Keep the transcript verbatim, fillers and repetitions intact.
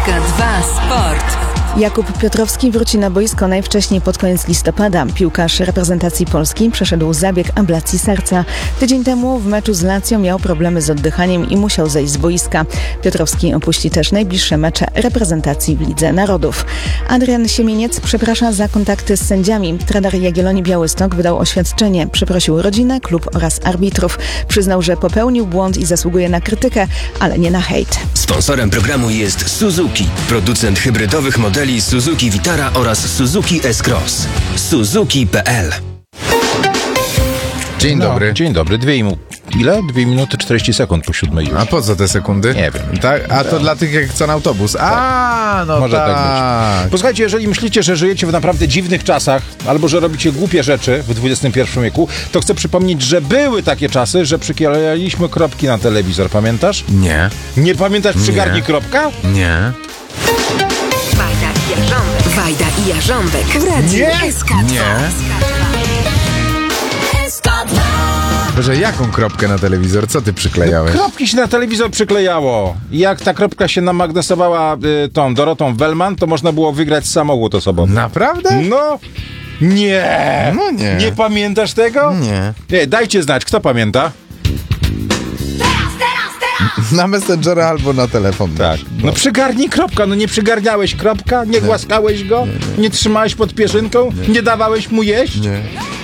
dwa Sport. Jakub Piotrowski wróci na boisko najwcześniej pod koniec listopada. Piłkarz reprezentacji Polski przeszedł zabieg ablacji serca. Tydzień temu w meczu z Lazio miał problemy z oddychaniem i musiał zejść z boiska. Piotrowski opuści też najbliższe mecze reprezentacji w Lidze Narodów. Adrian Siemieniec przeprasza za kontakty z sędziami. Trener Jagiellonii Białystok wydał oświadczenie. Przeprosił rodzinę, klub oraz arbitrów. Przyznał, że popełnił błąd i zasługuje na krytykę, ale nie na hejt. Sponsorem programu jest Suzuki, producent hybrydowych modeli Suzuki Vitara oraz Suzuki S-Cross. Suzuki kropka p l. Dzień no, dobry. Dzień dobry. Dwie i ile? Dwie minuty czterdzieści sekund po siódmej już. A po co te sekundy? Nie wiem. Tak? A to tak. dla tych, jak chcą autobus. A, no Może tak. tak być. Posłuchajcie, jeżeli myślicie, że żyjecie w naprawdę dziwnych czasach, albo że robicie głupie rzeczy w dwudziestym pierwszym wieku, to chcę przypomnieć, że były takie czasy, że przyklejaliśmy kropki na telewizor. Pamiętasz? Nie. Nie pamiętasz przygarni Nie. kropka? Nie. Wajda i Jarząbek. Wajda i Jarząbek. W radiu Nie. S K dwa. Nie. S K dwa. Że jaką kropkę na telewizor? Co ty przyklejałeś? Kropki się na telewizor przyklejało. I jak ta kropka się namagnesowała y, tą Dorotą Wellman, to można było wygrać samochód osobowny. Naprawdę? No, nie. No nie. Nie pamiętasz tego? Nie. Nie, dajcie znać, kto pamięta? Na Messengera albo na telefon. Tak. No przygarnij kropka, no nie przygarniałeś kropka, nie głaskałeś go, nie trzymałeś pod pierzynką, nie dawałeś mu jeść? Nie.